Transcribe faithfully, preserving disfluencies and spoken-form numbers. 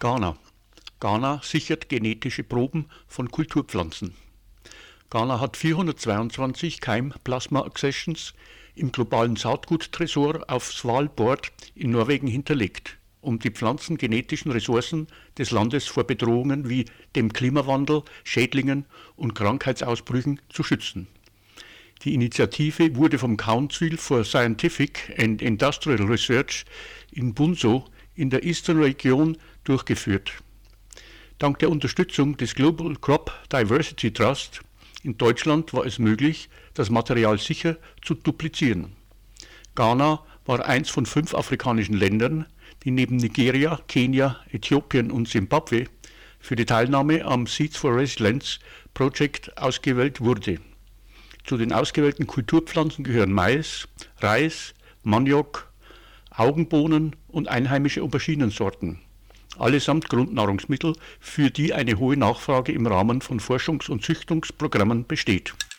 Ghana. Ghana sichert genetische Proben von Kulturpflanzen. Ghana hat vierhundertzweiundzwanzig Keim-Plasma-Accessions im globalen Saatguttresor auf Svalbard in Norwegen hinterlegt, um die pflanzengenetischen Ressourcen des Landes vor Bedrohungen wie dem Klimawandel, Schädlingen und Krankheitsausbrüchen zu schützen. Die Initiative wurde vom Council for Scientific and Industrial Research in Bunso in der Eastern Region durchgeführt. Dank der Unterstützung des Global Crop Diversity Trust in Deutschland war es möglich, das Material sicher zu duplizieren. Ghana war eins von fünf afrikanischen Ländern, die neben Nigeria, Kenia, Äthiopien und Simbabwe für die Teilnahme am Seeds for Resilience Project ausgewählt wurde. Zu den ausgewählten Kulturpflanzen gehören Mais, Reis, Maniok, Augenbohnen und einheimische Auberginensorten. Allesamt Grundnahrungsmittel, für die eine hohe Nachfrage im Rahmen von Forschungs- und Züchtungsprogrammen besteht.